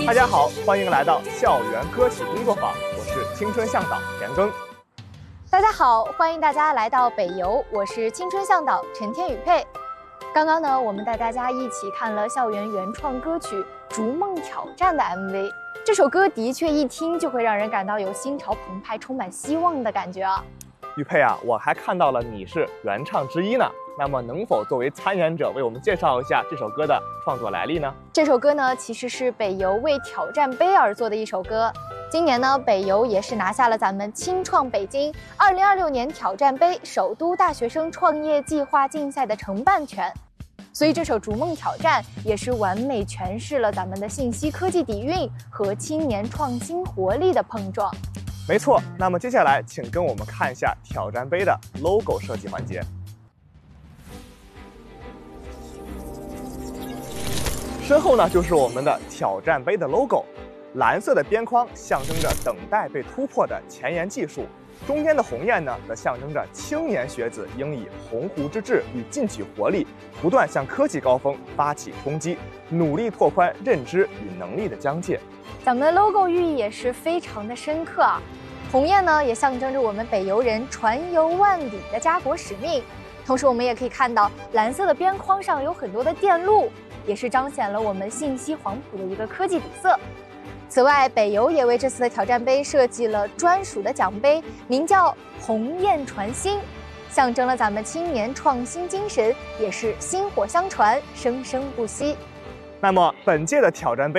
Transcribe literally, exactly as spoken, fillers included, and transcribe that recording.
大家好，欢迎来到校园歌曲工作坊，我是青春向导田耕。 大家好，欢迎大家来到北邮，我是青春向导陈天宇佩。刚刚呢，我们带大家一起看了校园原创歌曲《逐梦挑战》的 M V。这首歌的确一听就会让人感到有心潮澎湃、充满希望的感觉啊。 宇佩啊，我还看到了你是原唱之一呢。那么能否作为参演者为我们介绍一下这首歌的创作来历呢？ 这首歌呢，其实是北邮为挑战杯而做的一首歌。今年呢，北邮也是拿下了咱们青创北京二零二六年挑战杯首都大学生创业计划竞赛的承办权。所以这首《逐梦挑战》也是完美诠释了咱们的信息科技底蕴和青年创新活力的碰撞。 没错，那么接下来请跟我们看一下挑战杯的 logo 设计环节。身后呢就是我们的挑战杯的 logo， 蓝色的边框象征着等待被突破的前沿技术，中间的红焰呢则象征着青年学子应以鸿鹄之志与进取活力，不断向科技高峰发起冲击，努力拓宽认知与能力的疆界。 咱们的 logo 寓意也是非常的深刻啊。红焰呢也象征着我们北邮人传邮万里的家国使命，同时我们也可以看到蓝色的边框上有很多的电路，也是彰显了我们信息黄埔的一个科技底色。此外，北邮也为这次的挑战杯设计了专属的奖杯，名叫鸿雁传新，象征了咱们青年创新精神，也是薪火相传，生生不息。 那么本届的挑战杯